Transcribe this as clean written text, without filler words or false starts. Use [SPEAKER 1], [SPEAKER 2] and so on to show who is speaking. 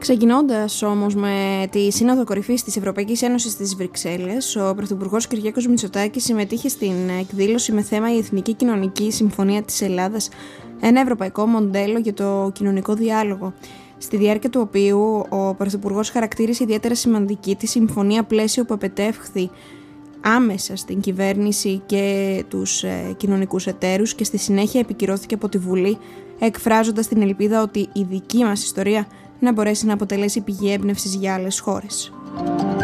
[SPEAKER 1] Ξεκινώντας όμως με τη Σύνοδο Κορυφής της Ευρωπαϊκής Ένωσης στις Βρυξέλλες, ο Πρωθυπουργός Κυριάκος Μητσοτάκης συμμετείχε στην εκδήλωση με θέμα η Εθνική Κοινωνική Συμφωνία της Ελλάδας, ένα ευρωπαϊκό μοντέλο για το κοινωνικό διάλογο, στη διάρκεια του οποίου ο Πρωθυπουργός χαρακτήρισε ιδιαίτερα σημαντική τη συμφωνία πλαίσιο που επετεύχθη άμεσα στην κυβέρνηση και τους κοινωνικούς εταίρους και στη συνέχεια επικυρώθηκε από τη Βουλή, εκφράζοντας την ελπίδα ότι η δική μας ιστορία να μπορέσει να αποτελέσει πηγή έμπνευσης για άλλες χώρες.